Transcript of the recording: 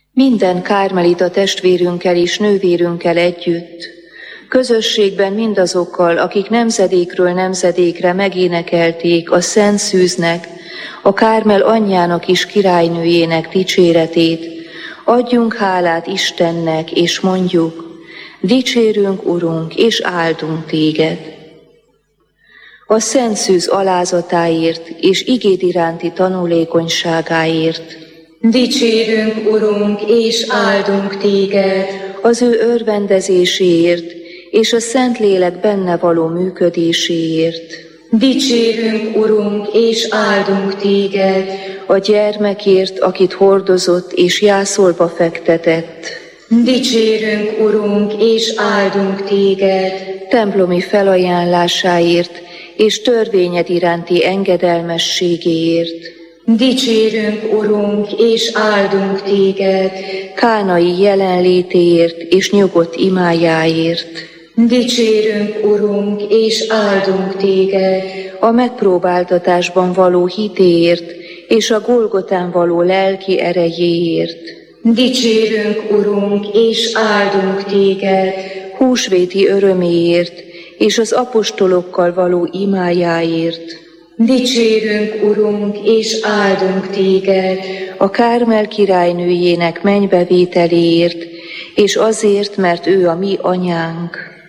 Minden kármelita testvérünkkel és nővérünkkel együtt, közösségben mindazokkal, akik nemzedékről nemzedékre megénekelték a Szent Szűznek, a Kármel anyjának és királynőjének dicséretét, adjunk hálát Istennek, és mondjuk: dicsérünk, Urunk, és áldunk téged. A Szent Szűz alázatáért és igéd iránti tanulékonyságáért dicsérünk, Urunk, és áldunk téged. Az ő örvendezéséért és a Szentlélek benne való működéséért dicsérünk, Urunk, és áldunk téged. A gyermekért, akit hordozott és jászolba fektetett dicsérünk, Urunk, és áldunk téged. templomi felajánlásáért és törvényed iránti engedelmességéért dicsérünk, Urunk, és áldunk téged. Kánai jelenlétéért és nyugodt imájáért dicsérünk, Urunk, és áldunk téged. a megpróbáltatásban való hitéért és a Golgotán való lelki erejéért dicsérünk, Urunk, és áldunk téged. húsvéti öröméért és az apostolokkal való imájáért dicsérünk, Urunk, és áldunk téged. a Kármel királynőjének mennybevételéért és azért, mert ő a mi anyánk